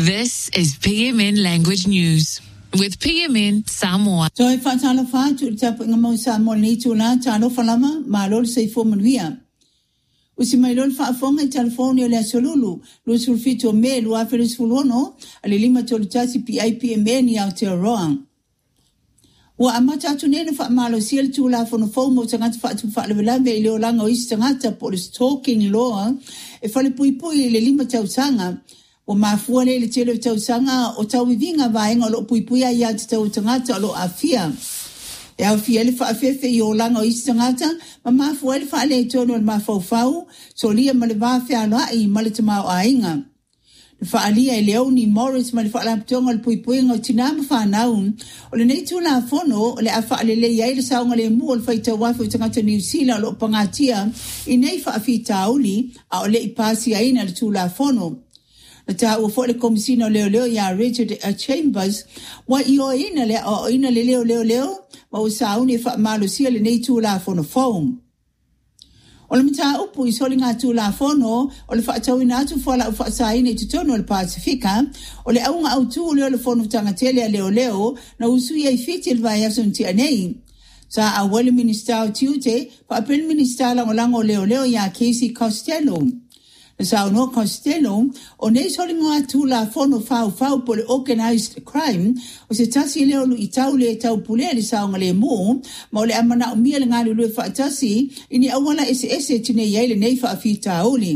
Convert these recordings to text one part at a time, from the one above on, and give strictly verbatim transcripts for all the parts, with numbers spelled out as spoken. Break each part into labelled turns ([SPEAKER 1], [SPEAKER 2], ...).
[SPEAKER 1] This is P M N Language News with P M N Samoa.
[SPEAKER 2] So if I tell a fact, you tap in a mo Samoa need to learn Tano Falama, my lord say for Maria. Usi my lord fa fonga telefonia le solulu, lusul fito me lu aferis fulono, alilima tolutasi P I P M N ya te roang. Wa amata tunene fa malo siel tu la fono fomo tangata fa tu fa le lave le olanga o istangata por stalking law e fale pui pui le lima tau sanga. O mafua le le tele tau sanga o tau vinga vaenga o lo pui pui a ia tau tangata o lo afia. E au fia le fa afefe i o langa o istangata, ma mafua le fa le tono o mafau fau, so lia ma le vafe aloa i ma le tamau a inga. Le fa alia e Leoni Morris ma le fa laptonga le pui pui ngau tinama fa naun, o le nei tu la fono o le afa le le iai le saunga le mua le faita wafi o tangata New Zealand o lo pangatia, i nei fa afi tauli, a o le ipasi a ina le tu la fono. Na ta ua fo le komisina leo leo ya Richard Chambers, wa i o ina le o ina le leo leo leo, ma o sauni e fa malo sia le nei tu la fono foam. O le mta upu i soli ngā tu la fono, o le fa atau ina atu fo la ufa sa ina i tutono le Pasifika, o le aunga au tu leo le fono tangatele leo leo, na usu i ai fiti le vai asun ti anei. Sa a wale minister o tiute, pa apel minister lango lango leo leo ya Casey Costello. Sa no Costello, o nei soli ngā tu la fono fau fau po le organized crime, o se tasi leo lu i tau le tau pule le saonga le mo, ma o le amana o mia le ngā le lue wha tasi, ini awala ese ese tine iai le nei wha afi tauli.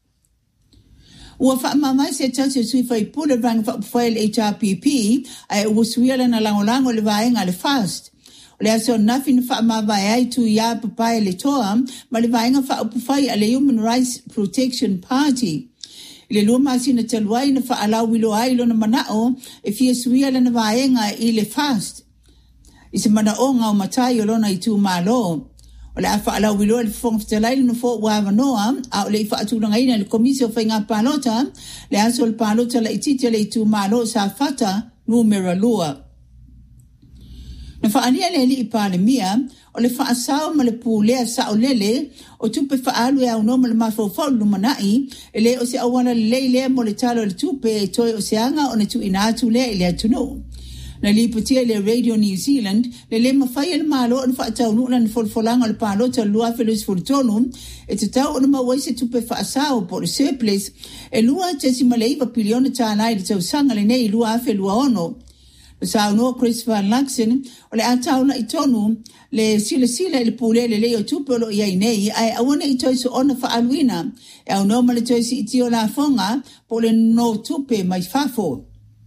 [SPEAKER 2] Ua wha mamai se tasi o sui whai pule rang wha uwhail H R P P, ai ua suiala na lango lango le vaenga le fast. Le aso nafin fa ma vai ai tu ya papai le toa, ma le vainga fa upufai a le Human Rights Protection Party. Le luma sina talwai na fa ala wilo ai lo na manao, e fia suia le na vaenga i le fast. Isi mana o ngau matai o lona i tu malo. O le afa ala wilo le fong fitalai le no fo wava noa, a o le ifa atu langa ina le komisio fai ngā palota, le aso le palota la ititi le i tu malo sa fata numera lua. Na whaania le li i pālemia, o le whaasao ma le pūlea sa o lele, o tupe whaalu e au noma le mawhau lumanai, e le o se awana le leilea mo le talo le tupe e toi o se anga o ne tu ina atu lea i le atunu. Na li patia le Radio New Zealand, le le mawhai le malo o le whaatau nuna ni folfolanga le pālota lua felus fultonu, e te tau o na mawai se tupe whaasao po le surplus, e lua tesi maleiva piliona tānai le tau sanga le nei lua afe lua ono. Sa no Christopher Luxon o le atau na itonu le sila sila le pule le leo tupolo ia nei ai awana itoi so ona fa alwina e au no male toi si itio la fonga po le no tupe mai fafo.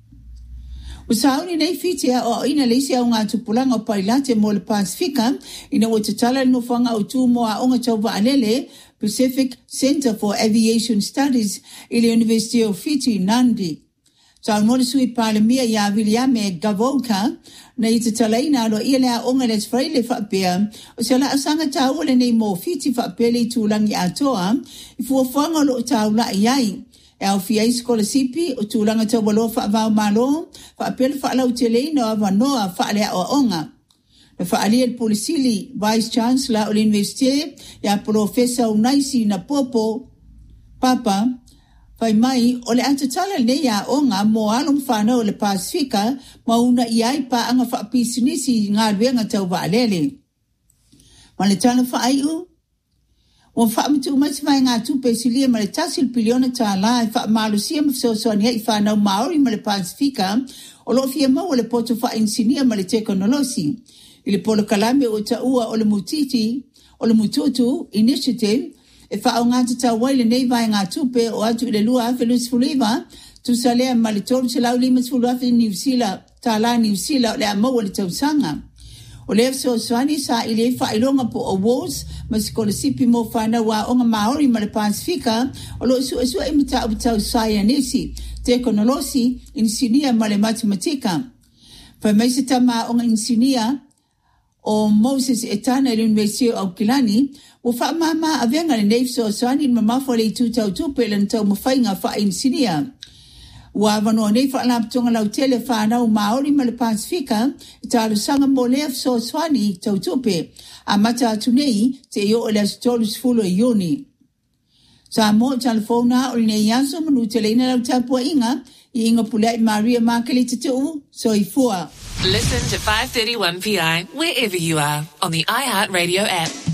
[SPEAKER 2] Usauni nei fitia o ina le sia nga tupulanga o pailate mo le Pasifika ina o tatala no fonga o tu mo a onga tau alele Pacific Center for Aviation Studies i le University of Fiji Nandi. Sa no le sui palemia ya Williame Gavoka na i te talaina alo ia lea onga le tfraile whapea o se la asanga tau le nei mo fiti whapele i tūlangi atoa i fuafanga lo tau la iai e au fia i skola sipi o tūlanga tau walo whaavau malo whapele whaalau te leina o avanoa whaalea o onga. Na whaalia le polisili Vice Chancellor o le Universite ya Professor Unaisi na Popo Papa Fai mai, o le atatala le ia o ngā mo alum whanau le Pasifika, mauna iai pa anga whaapisinisi ngā ruenga tau waalele. Ma le tana whaaiu, o whaamitu umati mai ngā tupe silia ma le tasil piliona tā la e whaamalusia mawsosoania i whanau Maori ma le Pasifika, o lo fia mau le poto whainsinia ma le teknolosi. I le polo kalame o ta ua o le mutiti, o le mututu, initiative, e wha o ngāta tau waile nei vai ngā tupe o atu i le lua afe lusi fuliva, tu sa lea ma le tolu se lau lima sfulu afe New Zealand, tā la New Zealand o le amaua le tau sanga. O le so swani sa i le wha ilonga po awards, ma si kola sipi mo whana wa onga Maori ma le Pasifika, o lo isu isu e mita au tau sayanesi, teknolosi, insinia ma le matematika. Wha meise tama onga insinia, o Moses Etana i l'University of Kilani, o wha mama a venga le neif so soani ma mafole i tūtau tupe le ntau mawhainga wha insinia. Ua wano nei wha alaptonga lau tele whanau Maori ma le Pasifika, i tālu sanga mo leaf so soani i tau tupe, a mata atu nei te io o le asitolu sfulo i yoni. Sa mo telefona o le nei aso manu te leina lau tapua inga, I inga pulea I Maria Makeli te tu, so I fua.
[SPEAKER 1] Listen to five thirty-one P I wherever you are on the iHeartRadio app.